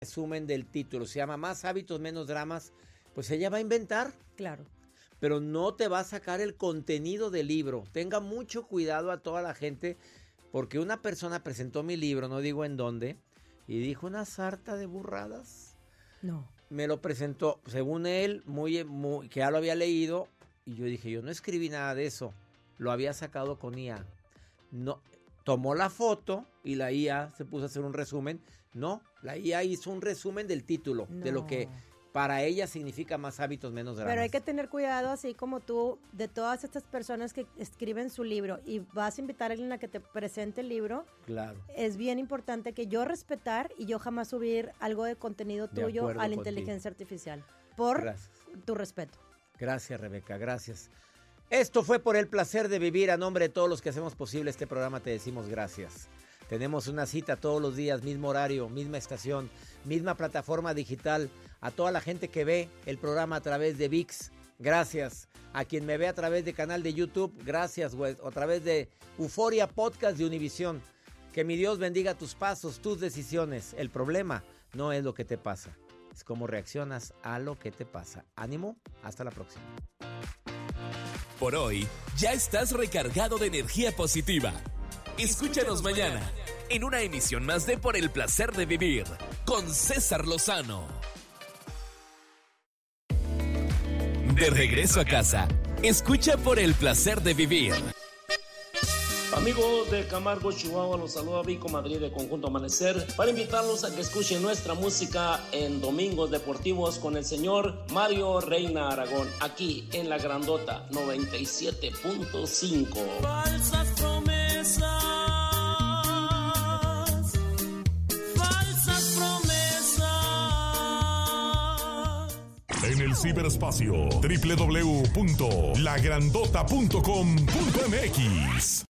Resumen del título, se llama Más hábitos, menos dramas. Pues ella va a inventar. Claro. Pero no te va a sacar el contenido del libro. Tenga mucho cuidado a toda la gente, porque una persona presentó mi libro, no digo en dónde, y dijo una sarta de burradas. No. Me lo presentó, según él, muy, que ya lo había leído, y yo dije, yo no escribí nada de eso. Lo había sacado con IA. No, tomó la foto y la IA se puso a hacer un resumen. No, la IA hizo un resumen del título, de lo que para ella significa más hábitos, menos dramas. Pero hay que tener cuidado, así como tú, de todas estas personas que escriben su libro y vas a invitar a alguien a que te presente el libro. Claro. Es bien importante que yo respetar y yo jamás subir algo de contenido tuyo a la inteligencia artificial. Por tu respeto. Gracias, Rebeca, gracias. Esto fue Por el Placer de Vivir. A nombre de todos los que hacemos posible este programa te decimos gracias. Tenemos una cita todos los días, mismo horario, misma estación, misma plataforma digital. A toda la gente que ve el programa a través de ViX, gracias. A quien me ve a través de canal de YouTube, gracias, güey. A través de Euforia Podcast de Univisión. Que mi Dios bendiga tus pasos, tus decisiones. El problema no es lo que te pasa, es cómo reaccionas a lo que te pasa. Ánimo, hasta la próxima. Por hoy, ya estás recargado de energía positiva. Escúchanos mañana en una emisión más de Por el Placer de Vivir con César Lozano. De regreso a casa, escucha Por el Placer de Vivir. Amigos de Camargo, Chihuahua, los saluda Vico Madrid de Conjunto Amanecer para invitarlos a que escuchen nuestra música en Domingos Deportivos con el señor Mario Reina Aragón, aquí en La Grandota 97.5. Falsas promesas, falsas promesas. En el ciberespacio, www.lagrandota.com.mx.